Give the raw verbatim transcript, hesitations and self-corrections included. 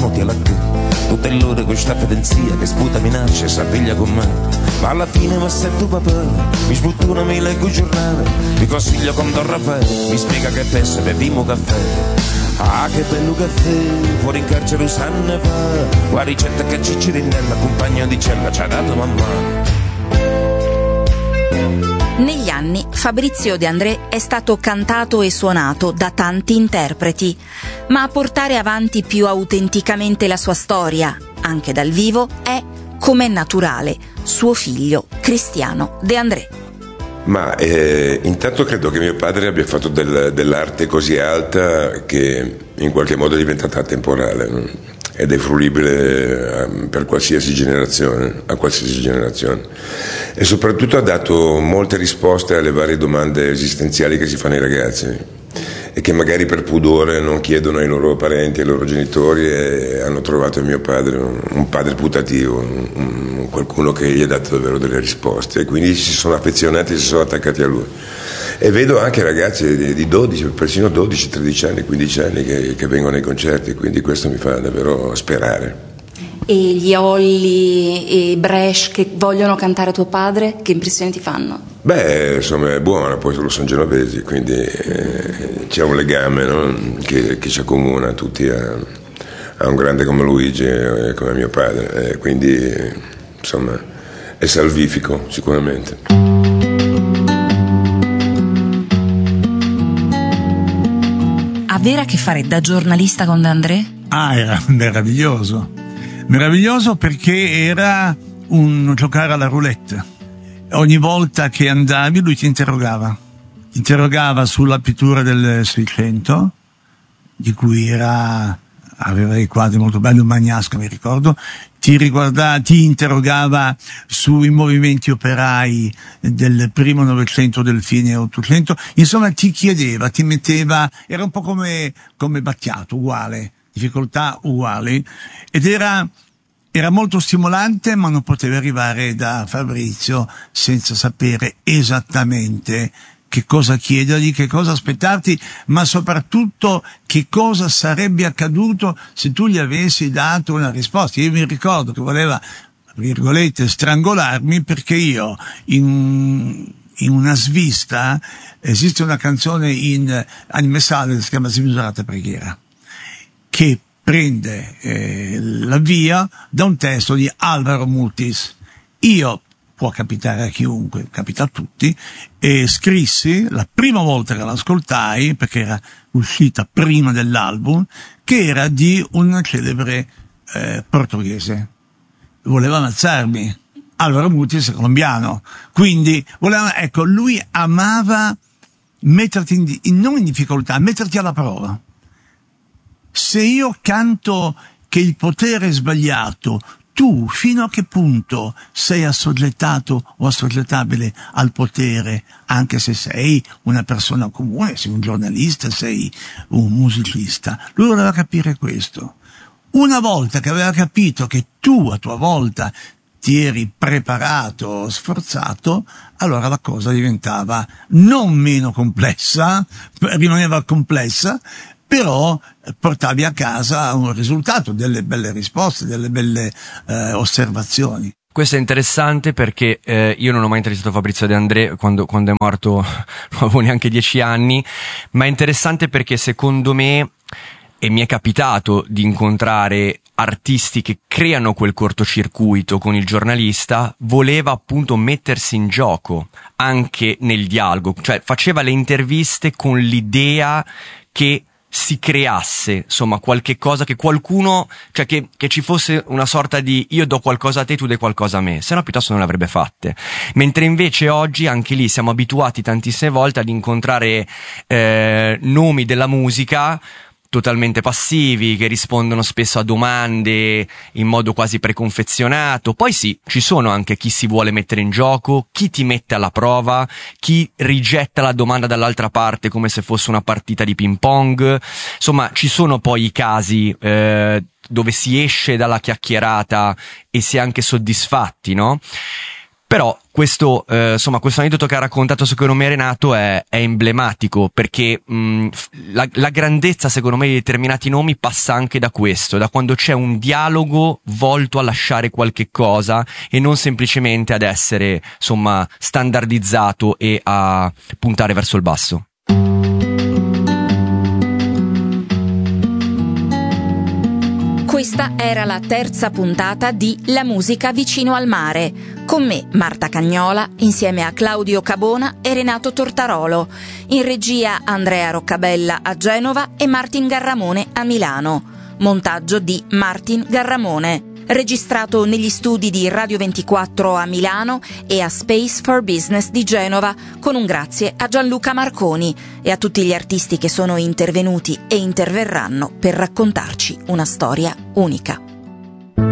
moti alla che tutte l'ore questa fedenzia che sputa minacce e s'appiglia con me, ma alla fine va se tu papà mi sputtuna, mi leggo il giornale, mi consiglio con Don Raffaele, mi spiega che pensa beviamo caffè. Ah, che bello caffè, fuori in carcere usanne fa, la ricetta che Ciccirinella, compagno di cella, ci ha dato mamma. Negli anni Fabrizio De André è stato cantato e suonato da tanti interpreti, ma a portare avanti più autenticamente la sua storia, anche dal vivo, è, com'è naturale, suo figlio Cristiano De André. Ma eh, intanto credo che mio padre abbia fatto del, dell'arte così alta che in qualche modo è diventata atemporale, no? Ed è fruibile per qualsiasi generazione, a qualsiasi generazione, e soprattutto ha dato molte risposte alle varie domande esistenziali che si fanno i ragazzi e che magari per pudore non chiedono ai loro parenti, ai loro genitori, e hanno trovato in mio padre un, un padre putativo, un, un, qualcuno che gli ha dato davvero delle risposte, e quindi si sono affezionati e si sono attaccati a lui. E vedo anche ragazzi di, di dodici, persino dodici, tredici anni, quindici anni che, che vengono ai concerti, quindi questo mi fa davvero sperare. E gli Olli e Bresch che vogliono cantare tuo padre, che impressione ti fanno? Beh, insomma è buona, poi loro sono genovesi, quindi eh, c'è un legame, no? che, che ci accomuna tutti a, a un grande come Luigi e come mio padre, e quindi eh, insomma è salvifico sicuramente. Avere a che fare da giornalista con De André? Ah, era meraviglioso. Meraviglioso perché era un giocare alla roulette. Ogni volta che andavi lui ti interrogava. Interrogava sulla pittura del Seicento, di cui era, aveva dei quadri molto belli, un Magnasco mi ricordo, ti riguardava, ti interrogava sui movimenti operai del primo Novecento, del fine Ottocento, insomma ti chiedeva, ti metteva, era un po' come, come Battiato, uguale, difficoltà uguali, ed era, era molto stimolante, ma non poteva arrivare da Fabrizio senza sapere esattamente che cosa chiedergli, che cosa aspettarti, ma soprattutto che cosa sarebbe accaduto se tu gli avessi dato una risposta. Io mi ricordo che voleva, virgolette, strangolarmi perché io in, in una svista, esiste una canzone in Anime Sale che si chiama Smisurata Preghiera, che prende eh, l'avvio da un testo di Alvaro Mutis. Io, può capitare a chiunque, capita a tutti, e scrissi, la prima volta che l'ascoltai, perché era uscita prima dell'album, che era di un celebre eh, portoghese. Voleva ammazzarmi. Alvaro Mutis è colombiano. Quindi, voleva, ecco, lui amava metterti in, in, non in difficoltà, metterti alla prova. Se io canto che il potere è sbagliato, tu fino a che punto sei assoggettato o assoggettabile al potere, anche se sei una persona comune, sei un giornalista, sei un musicista? Lui voleva capire questo. Una volta che aveva capito che tu a tua volta ti eri preparato, sforzato, allora la cosa diventava non meno complessa, rimaneva complessa, però portavi a casa un risultato, delle belle risposte, delle belle eh, osservazioni. Questo è interessante perché eh, io non ho mai intervistato Fabrizio De André, quando, quando è morto non avevo neanche dieci anni, ma è interessante perché secondo me, e mi è capitato di incontrare artisti che creano quel cortocircuito con il giornalista, voleva appunto mettersi in gioco anche nel dialogo, cioè faceva le interviste con l'idea che si creasse, insomma, qualche cosa, che qualcuno, cioè che, che ci fosse una sorta di io do qualcosa a te, tu dai qualcosa a me, se no piuttosto non le avrebbe fatte. Mentre invece oggi anche lì siamo abituati tantissime volte ad incontrare eh, nomi della musica totalmente passivi, che rispondono spesso a domande in modo quasi preconfezionato. Poi sì, ci sono anche chi si vuole mettere in gioco, chi ti mette alla prova, chi rigetta la domanda dall'altra parte come se fosse una partita di ping pong. Insomma, ci sono poi i casi eh, dove si esce dalla chiacchierata e si è anche soddisfatti, no? Però questo, eh, insomma, questo aneddoto che ha raccontato secondo me Renato è, è emblematico, perché mh, la, la grandezza secondo me di determinati nomi passa anche da questo, da quando c'è un dialogo volto a lasciare qualche cosa e non semplicemente ad essere, insomma, standardizzato e a puntare verso il basso. Questa era la terza puntata di La musica vicino al mare, con me Marta Cagnola insieme a Claudio Cabona e Renato Tortarolo, in regia Andrea Roccabella a Genova e Martin Garramone a Milano, montaggio di Martin Garramone, registrato negli studi di Radio ventiquattro a Milano e a Space for Business di Genova, con un grazie a Gianluca Marconi e a tutti gli artisti che sono intervenuti e interverranno per raccontarci una storia unica.